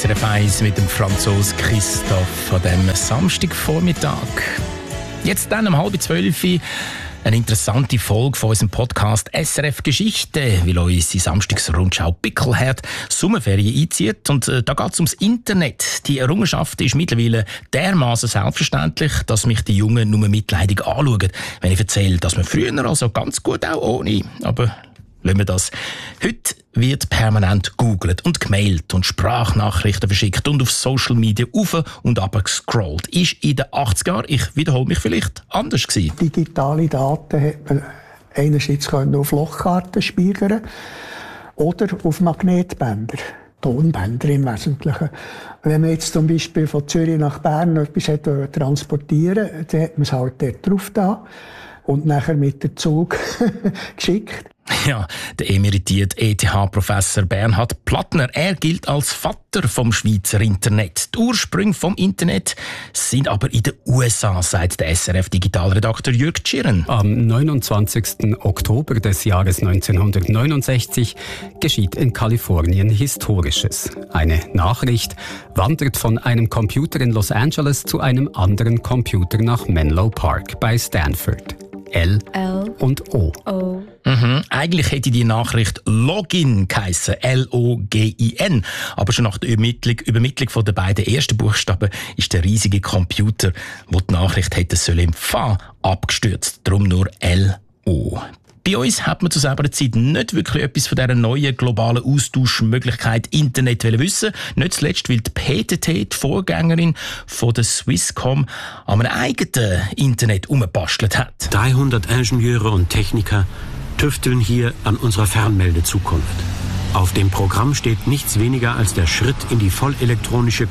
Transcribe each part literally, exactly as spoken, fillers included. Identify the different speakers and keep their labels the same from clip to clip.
Speaker 1: S R F eins mit dem Franzos Christoph an diesem Samstagvormittag. Jetzt dann um halb zwölf eine interessante Folge von unserem Podcast S R F Geschichte, weil unsere Samstagsrundschau Pickelherd Sommerferien einzieht. Und äh, da geht es ums Internet. Die Errungenschaft ist mittlerweile dermaßen selbstverständlich, dass mich die Jungen nur mitleidig anschauen, wenn ich erzähle, dass man früher also ganz gut auch ohne. Aber lassen wir das. Heute wird permanent gegoogelt und gemailt und Sprachnachrichten verschickt und auf Social Media auf und ab gescrollt. Ist in den achtziger Jahren, ich wiederhole mich vielleicht, anders gewesen.
Speaker 2: Digitale Daten hat man einerseits auf Lochkarten speichern oder auf Magnetbänder. Tonbänder im Wesentlichen. Wenn man jetzt zum Beispiel von Zürich nach Bern etwas hat transportieren wollte, dann hat man es halt dort drauf da und nachher mit dem Zug geschickt.
Speaker 1: Ja, der emeritierte E T H-Professor Bernhard Plattner, er gilt als Vater vom Schweizer Internet. Die Ursprünge vom Internet sind aber in den U S A, sagt der S R F-Digitalredakteur Jürg Tschirren.
Speaker 3: Am neunundzwanzigsten Oktober des Jahres neunzehnhundertneunundsechzig geschieht in Kalifornien Historisches. Eine Nachricht wandert von einem Computer in Los Angeles zu einem anderen Computer nach Menlo Park bei Stanford. L, L und O.
Speaker 4: O.
Speaker 1: Mhm. Eigentlich hätte die Nachricht Login geheissen, L O G I N. Aber schon nach der Übermittlung, Übermittlung von den beiden ersten Buchstaben ist der riesige Computer, wo die Nachricht hätte sollen empfangen, abgestürzt. Darum nur L O. Bei uns hat man zu selber Zeit nicht wirklich etwas von dieser neuen globalen Austauschmöglichkeit Internet wissen. Nicht zuletzt, weil die P T T, die Vorgängerin von der Swisscom, an einem eigenen Internet umgebastelt hat.
Speaker 5: dreihundert Ingenieure und Techniker tüfteln hier an unserer Fernmeldezukunft. Auf dem Programm steht nichts weniger als der Schritt in die vollelektronische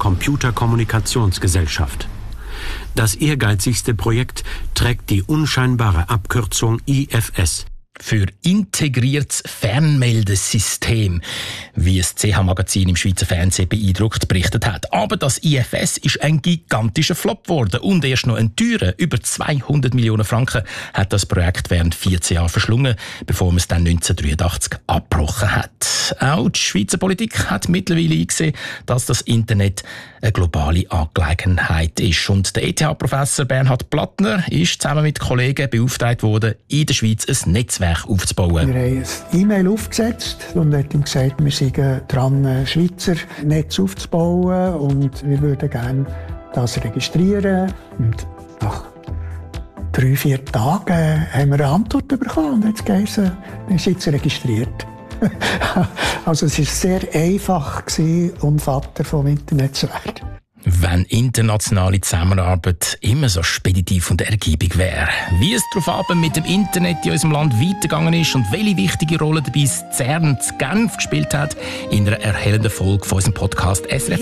Speaker 5: Computerkommunikationsgesellschaft. Das ehrgeizigste Projekt trägt die unscheinbare Abkürzung I F S.
Speaker 1: Für integriertes Fernmeldesystem, wie das C H-Magazin im Schweizer Fernsehen beeindruckt berichtet hat. Aber das I F S ist ein gigantischer Flop geworden und erst noch ein teurer, über zweihundert Millionen Franken, hat das Projekt während vierzehn Jahren verschlungen, bevor man es dann neunzehnhundertdreiundachtzig abgebrochen hat. Auch die Schweizer Politik hat mittlerweile eingesehen, dass das Internet eine globale Angelegenheit ist. Und der E T H-Professor Bernhard Plattner ist zusammen mit Kollegen beauftragt worden, in der Schweiz ein Netzwerk aufzubauen.
Speaker 2: Wir haben ein E-Mail aufgesetzt und hat ihm gesagt, wir sind dran, ein Schweizer Netz aufzubauen und wir würden gerne das registrieren. Und nach drei, vier Tagen haben wir eine Antwort bekommen und jetzt geheißen, wir sind jetzt registriert. Also es war sehr einfach, um Vater vom Internet zu werden.
Speaker 1: Wenn internationale Zusammenarbeit immer so speditiv und ergiebig wäre. Wie es darauf ab mit dem Internet in unserem Land weitergegangen ist und welche wichtige Rolle dabei das CERN zu Genf gespielt hat, in einer erhellenden Folge von unserem Podcast S R F